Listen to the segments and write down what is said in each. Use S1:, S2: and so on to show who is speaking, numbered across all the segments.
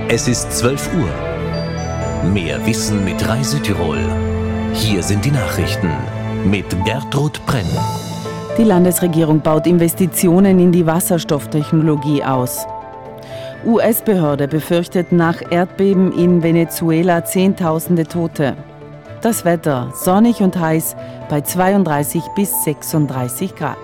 S1: Es ist 12 Uhr. Mehr Wissen mit Reisetirol. Hier sind die Nachrichten mit Gertrud Brenn.
S2: Die Landesregierung baut Investitionen in die Wasserstofftechnologie aus. US-Behörde befürchtet nach Erdbeben in Venezuela Zehntausende Tote. Das Wetter sonnig und heiß bei 32 bis 36 Grad.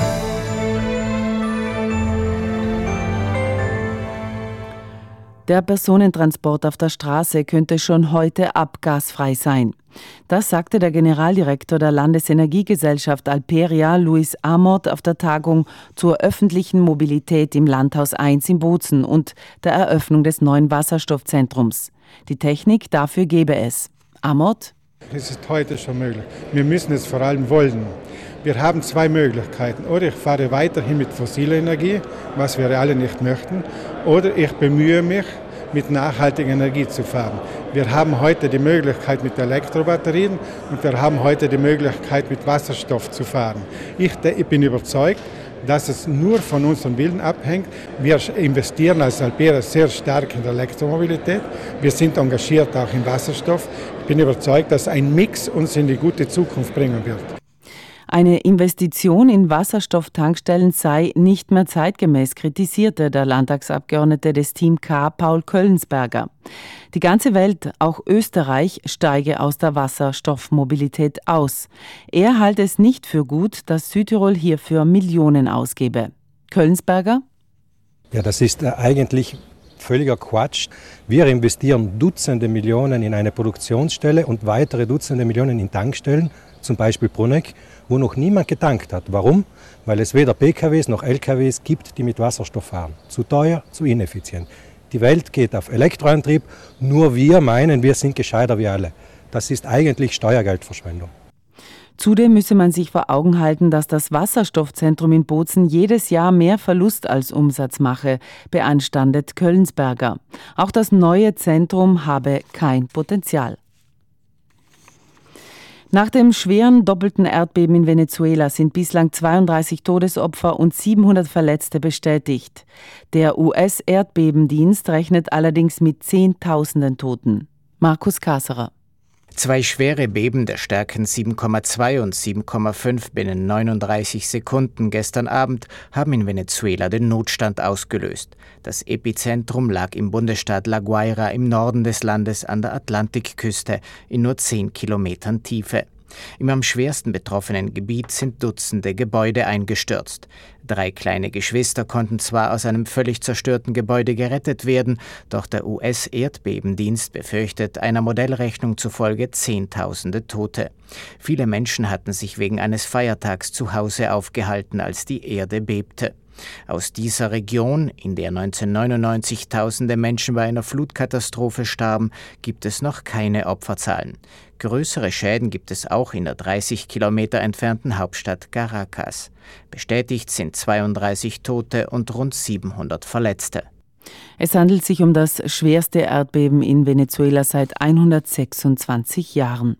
S2: Der Personentransport auf der Straße könnte schon heute abgasfrei sein. Das sagte der Generaldirektor der Landesenergiegesellschaft Alperia, Luis Amort, auf der Tagung zur öffentlichen Mobilität im Landhaus 1 in Bozen und der Eröffnung des neuen Wasserstoffzentrums. Die Technik dafür gebe es. Amort?
S3: Es ist heute schon möglich. Wir müssen es vor allem wollen. Wir haben zwei Möglichkeiten. Oder ich fahre weiterhin mit fossiler Energie, was wir alle nicht möchten, oder ich bemühe mich, mit nachhaltiger Energie zu fahren. Wir haben heute die Möglichkeit mit Elektrobatterien und wir haben heute die Möglichkeit mit Wasserstoff zu fahren. Ich bin überzeugt, dass es nur von unserem Willen abhängt. Wir investieren als Alperia sehr stark in der Elektromobilität. Wir sind engagiert auch im Wasserstoff. Ich bin überzeugt, dass ein Mix uns in die gute Zukunft bringen wird.
S2: Eine Investition in Wasserstofftankstellen sei nicht mehr zeitgemäß, kritisierte der Landtagsabgeordnete des Team K, Paul Köllensberger. Die ganze Welt, auch Österreich, steige aus der Wasserstoffmobilität aus. Er halte es nicht für gut, dass Südtirol hierfür Millionen ausgebe. Köllensberger?
S4: Ja, das ist eigentlich völliger Quatsch. Wir investieren Dutzende Millionen in eine Produktionsstelle und weitere Dutzende Millionen in Tankstellen, zum Beispiel Bruneck, wo noch niemand getankt hat. Warum? Weil es weder PKWs noch LKWs gibt, die mit Wasserstoff fahren. Zu teuer, zu ineffizient. Die Welt geht auf Elektroantrieb, nur wir meinen, wir sind gescheiter wie alle. Das ist eigentlich Steuergeldverschwendung.
S2: Zudem müsse man sich vor Augen halten, dass das Wasserstoffzentrum in Bozen jedes Jahr mehr Verlust als Umsatz mache, beanstandet Köllensberger. Auch das neue Zentrum habe kein Potenzial. Nach dem schweren doppelten Erdbeben in Venezuela sind bislang 32 Todesopfer und 700 Verletzte bestätigt. Der US-Erdbebendienst rechnet allerdings mit Zehntausenden Toten. Markus Kasserer.
S5: Zwei schwere Beben der Stärken 7,2 und 7,5 binnen 39 Sekunden gestern Abend haben in Venezuela den Notstand ausgelöst. Das Epizentrum lag im Bundesstaat La Guaira im Norden des Landes an der Atlantikküste in nur 10 Kilometern Tiefe. Im am schwersten betroffenen Gebiet sind Dutzende Gebäude eingestürzt. 3 kleine Geschwister konnten zwar aus einem völlig zerstörten Gebäude gerettet werden, doch der US-Erdbebendienst befürchtet einer Modellrechnung zufolge Zehntausende Tote. Viele Menschen hatten sich wegen eines Feiertags zu Hause aufgehalten, als die Erde bebte. Aus dieser Region, in der 1999 Tausende Menschen bei einer Flutkatastrophe starben, gibt es noch keine Opferzahlen. Größere Schäden gibt es auch in der 30 Kilometer entfernten Hauptstadt Caracas. Bestätigt sind 32 Tote und rund 700 Verletzte.
S2: Es handelt sich um das schwerste Erdbeben in Venezuela seit 126 Jahren.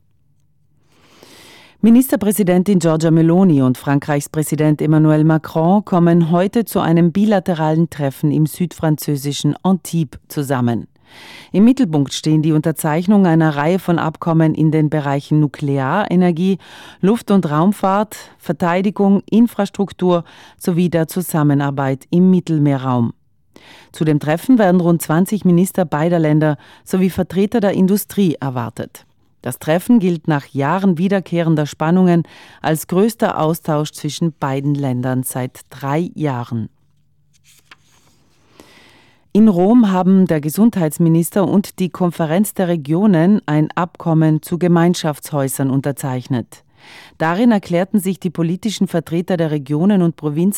S2: Ministerpräsidentin Giorgia Meloni und Frankreichs Präsident Emmanuel Macron kommen heute zu einem bilateralen Treffen im südfranzösischen Antibes zusammen. Im Mittelpunkt stehen die Unterzeichnung einer Reihe von Abkommen in den Bereichen Nuklearenergie, Luft- und Raumfahrt, Verteidigung, Infrastruktur sowie der Zusammenarbeit im Mittelmeerraum. Zu dem Treffen werden rund 20 Minister beider Länder sowie Vertreter der Industrie erwartet. Das Treffen gilt nach Jahren wiederkehrender Spannungen als größter Austausch zwischen beiden Ländern seit 3 Jahren. In Rom haben der Gesundheitsminister und die Konferenz der Regionen ein Abkommen zu Gemeinschaftshäusern unterzeichnet. Darin erklärten sich die politischen Vertreter der Regionen und Provinzen